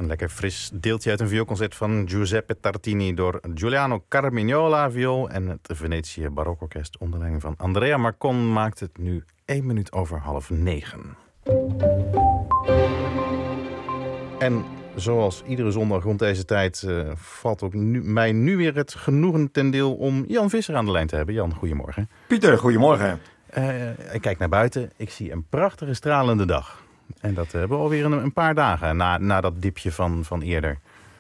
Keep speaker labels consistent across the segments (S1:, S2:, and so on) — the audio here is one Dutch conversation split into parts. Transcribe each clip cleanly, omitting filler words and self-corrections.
S1: Een lekker fris deeltje uit een vioolconcert van Giuseppe Tartini door Giuliano Carmignola viool en het Venetië Barokorkest onder leiding van Andrea Marcon maakt het nu 1 minuut over 8:30. En zoals iedere zondag rond deze tijd valt ook mij nu weer het genoegen ten deel om Jan Visser aan de lijn te hebben. Jan, goedemorgen.
S2: Pieter, goedemorgen.
S1: Ik kijk naar buiten. Ik zie een prachtige stralende dag. En dat hebben we alweer een paar dagen na dat dipje van eerder.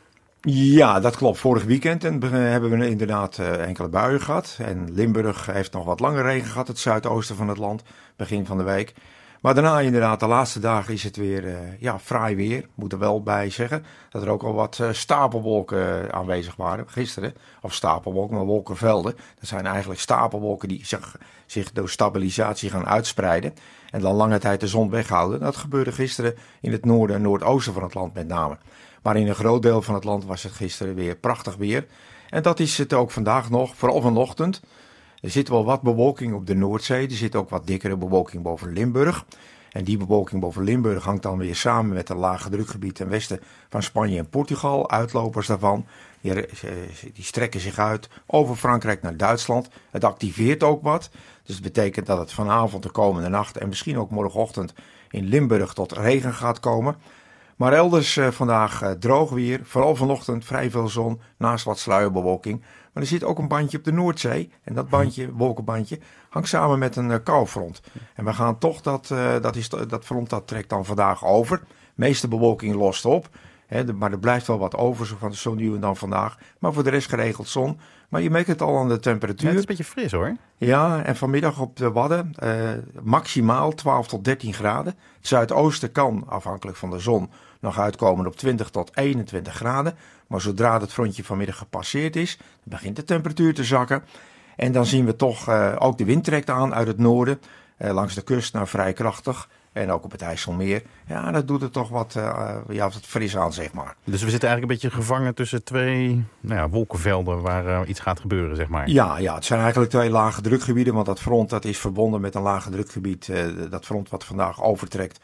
S2: Ja, dat klopt. Vorig weekend hebben we inderdaad enkele buien gehad. En Limburg heeft nog wat langer regen gehad, het zuidoosten van het land, begin van de week. Maar daarna inderdaad, de laatste dagen is het weer fraai weer. Moet er wel bij zeggen dat er ook al wat stapelwolken aanwezig waren gisteren. Of stapelwolken, maar wolkenvelden. Dat zijn eigenlijk stapelwolken die zich door stabilisatie gaan uitspreiden. En dan lange tijd de zon weghouden. Dat gebeurde gisteren in het noorden en noordoosten van het land met name. Maar in een groot deel van het land was het gisteren weer prachtig weer. En dat is het ook vandaag nog, vooral vanochtend. Er zit wel wat bewolking op de Noordzee. Er zit ook wat dikkere bewolking boven Limburg. En die bewolking boven Limburg hangt dan weer samen met een lage drukgebied ten westen van Spanje en Portugal. Uitlopers daarvan, die strekken zich uit over Frankrijk naar Duitsland. Het activeert ook wat. Dus het betekent dat het vanavond, de komende nacht en misschien ook morgenochtend in Limburg tot regen gaat komen. Maar elders vandaag droog weer, vooral vanochtend vrij veel zon naast wat sluierbewolking. Maar er zit ook een bandje op de Noordzee en dat bandje, wolkenbandje, hangt samen met een koufront. En we gaan toch, dat front dat trekt dan vandaag over. De meeste bewolking lost op, maar er blijft wel wat over, zo nu en dan vandaag. Maar voor de rest geregeld zon. Maar je merkt het al aan de temperatuur.
S1: Ja, het is een beetje fris hoor.
S2: Ja, en vanmiddag op de Wadden maximaal 12 tot 13 graden. Het zuidoosten kan, afhankelijk van de zon, nog uitkomen op 20 tot 21 graden. Maar zodra het frontje vanmiddag gepasseerd is, begint de temperatuur te zakken. En dan zien we toch ook de wind trekt aan uit het noorden. Langs de kust naar vrij krachtig. En ook op het IJsselmeer. Ja, dat doet het toch wat fris aan, zeg maar.
S1: Dus we zitten eigenlijk een beetje gevangen tussen twee wolkenvelden waar iets gaat gebeuren, zeg maar.
S2: Ja, het zijn eigenlijk twee lage drukgebieden. Want dat front dat is verbonden met een lage drukgebied. Dat front wat vandaag overtrekt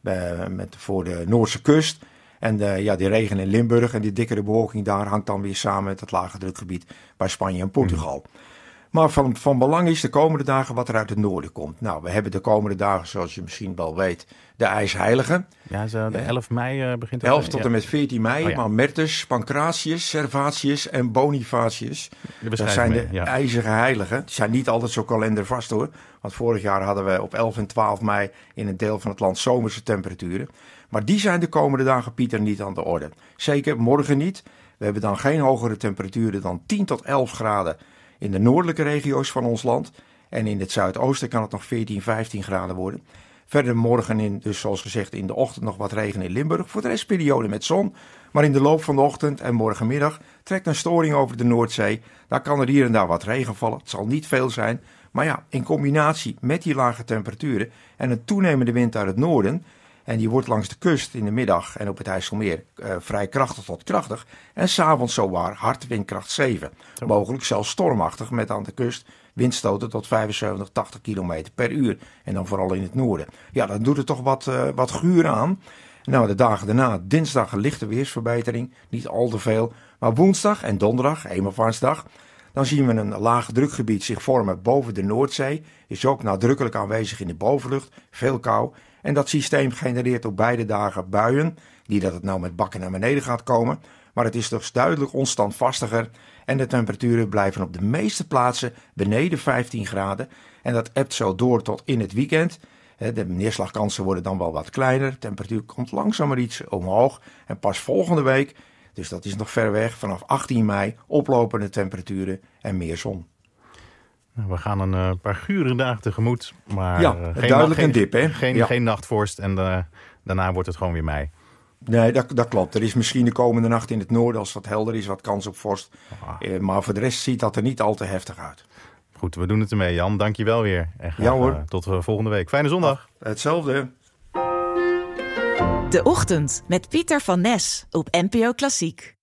S2: voor de Noordse kust. En die regen in Limburg en die dikkere bewolking daar hangt dan weer samen met het lage drukgebied bij Spanje en Portugal. Maar van belang is de komende dagen wat er uit het noorden komt. Nou, we hebben de komende dagen, zoals je misschien wel weet, de IJsheilige.
S1: Ja, de 11 mei begint het.
S2: 11 tot en met 14 mei, maar Mertus, Pancratius, Servatius en Bonifatius. Dat zijn de ijzige heiligen. Die zijn niet altijd zo kalendervast hoor. Want vorig jaar hadden we op 11 en 12 mei in een deel van het land zomerse temperaturen. Maar die zijn de komende dagen, Pieter, niet aan de orde. Zeker morgen niet. We hebben dan geen hogere temperaturen dan 10 tot 11 graden in de noordelijke regio's van ons land. En in het zuidoosten kan het nog 14, 15 graden worden. Verder morgen, dus zoals gezegd, in de ochtend nog wat regen in Limburg. Voor de rest periode met zon. Maar in de loop van de ochtend en morgenmiddag trekt een storing over de Noordzee. Daar kan er hier en daar wat regen vallen. Het zal niet veel zijn. Maar ja, in combinatie met die lage temperaturen en een toenemende wind uit het noorden. En die wordt langs de kust in de middag en op het IJsselmeer vrij krachtig tot krachtig. En s'avonds zowaar hard windkracht 7. Mogelijk zelfs stormachtig met aan de kust windstoten tot 75, 80 km per uur. En dan vooral in het noorden. Ja, dan doet het toch wat guur aan. Nou, de dagen daarna, dinsdag een lichte weersverbetering. Niet al te veel. Maar woensdag en donderdag, Hemelvaartsdag, dan zien we een laag drukgebied zich vormen boven de Noordzee. Is ook nadrukkelijk aanwezig in de bovenlucht. Veel kou. En dat systeem genereert op beide dagen buien. Niet dat het nou met bakken naar beneden gaat komen. Maar het is dus duidelijk onstandvastiger. En de temperaturen blijven op de meeste plaatsen beneden 15 graden. En dat ebt zo door tot in het weekend. De neerslagkansen worden dan wel wat kleiner. De temperatuur komt langzaam maar iets omhoog. En pas volgende week, dus dat is nog ver weg, vanaf 18 mei oplopende temperaturen en meer zon.
S1: We gaan een paar gure dagen tegemoet. Maar
S2: duidelijk een dip, hè?
S1: Geen nachtvorst en daarna wordt het gewoon weer mei.
S2: Nee, dat klopt. Er is misschien de komende nacht in het noorden, als het wat helder is, wat kans op vorst. Maar voor de rest ziet dat er niet al te heftig uit.
S1: Goed, we doen het ermee, Jan. Dank je wel weer. En graag tot volgende week. Fijne zondag.
S2: Hetzelfde.
S3: De Ochtend met Pieter van Nes op NPO Klassiek.